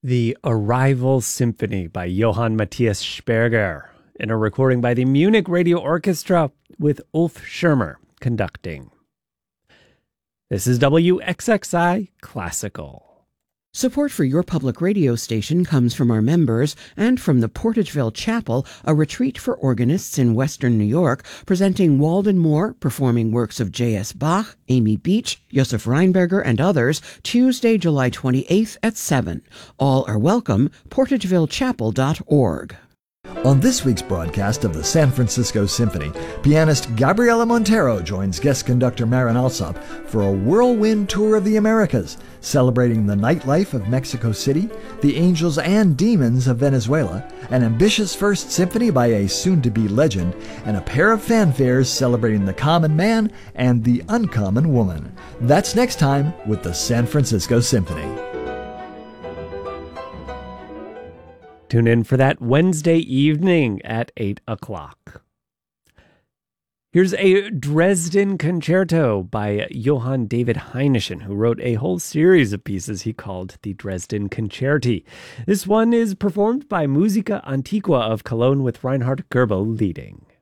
The Arrival Symphony by Johann Matthias Sperger, in a recording by the Munich Radio Orchestra with Ulf Schirmer conducting. This is WXXI Classical. Support for your public radio station comes from our members and from the Portageville Chapel, a retreat for organists in Western New York, presenting Walden Moore performing works of J.S. Bach, Amy Beach, Josef Reinberger, and others, Tuesday, July 28th at 7. All are welcome, portagevillechapel.org. On this week's broadcast of the San Francisco Symphony, pianist Gabriela Montero joins guest conductor Marin Alsop for a whirlwind tour of the Americas, celebrating the nightlife of Mexico City, the angels and demons of Venezuela, an ambitious first symphony by a soon-to-be legend, and a pair of fanfares celebrating the common man and the uncommon woman. That's next time with the San Francisco Symphony. Tune in for that Wednesday evening at 8 o'clock. Here's a Dresden Concerto by Johann David Heinichen, who wrote a whole series of pieces he called the Dresden Concerti. This one is performed by Musica Antiqua of Cologne with Reinhard Goebel leading.